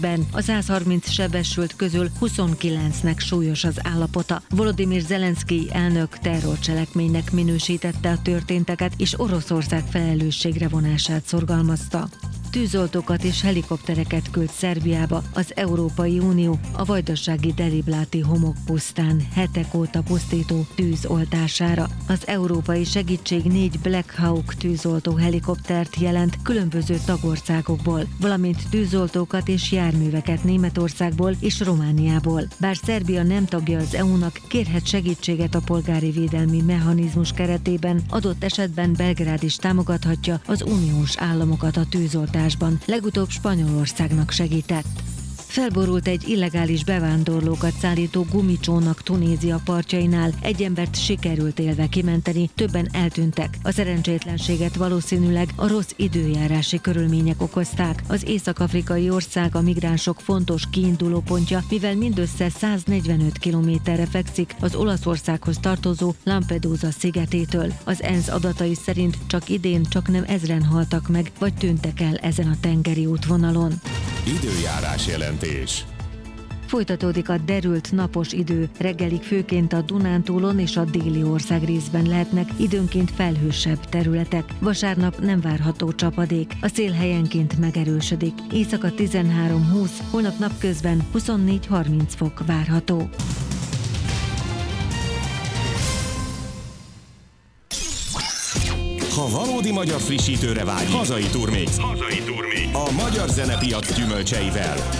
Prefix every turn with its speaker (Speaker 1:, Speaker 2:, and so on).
Speaker 1: A 130 sebesült közül 29-nek súlyos az állapota. Volodymyr Zelenszkij elnök terrorcselekménynek minősítette a történteket, és Oroszország felelősségre vonását szorgalmazta. Tűzoltókat és helikoptereket küld Szerbiába az Európai Unió a vajdasági Deribláti homokpusztán hetek óta pusztító tűz oltására. Az európai segítség 4 Black Hawk tűzoltó helikoptert jelent különböző tagországokból, valamint tűzoltókat és járműveket Németországból és Romániából. Bár Szerbia nem tagja az EU-nak, kérhet segítséget a polgári védelmi mechanizmus keretében, adott esetben Belgrád is támogathatja az uniós államokat a tűzoltásban. Legutóbb Spanyolországnak segített. Felborult egy illegális bevándorlókat szállító gumicsónak Tunézia partjainál. Egy embert sikerült élve kimenteni, többen eltűntek. A szerencsétlenséget valószínűleg a rossz időjárási körülmények okozták. Az észak-afrikai ország a migránsok fontos kiindulópontja, mivel mindössze 145 kilométerre fekszik az Olaszországhoz tartozó Lampedusa szigetétől. Az ENSZ adatai szerint csak idén csaknem 1000-en haltak meg, vagy tűntek el ezen a tengeri útvonalon.
Speaker 2: Időjárás jelentés.
Speaker 1: Folytatódik a derült napos idő, reggelig főként a Dunántúlon és a déli ország részben lehetnek időnként felhősebb területek. Vasárnap nem várható csapadék, a szél helyenként megerősödik. Éjszaka 13-20, holnap napközben 24-30 fok várható.
Speaker 2: Ha valódi magyar frissítőre vágyik, hazai turmix. A magyar zenepiac gyümölcseivel.